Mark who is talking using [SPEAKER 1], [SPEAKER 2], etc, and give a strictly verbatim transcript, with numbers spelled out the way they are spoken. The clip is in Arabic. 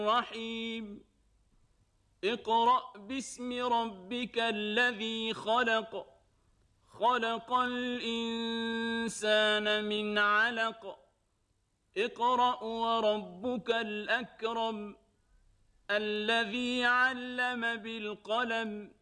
[SPEAKER 1] الرحيم اقرأ باسم ربك الذي خلق خلق الإنسان من علق اقرأ وربك الأكرم الذي علم بالقلم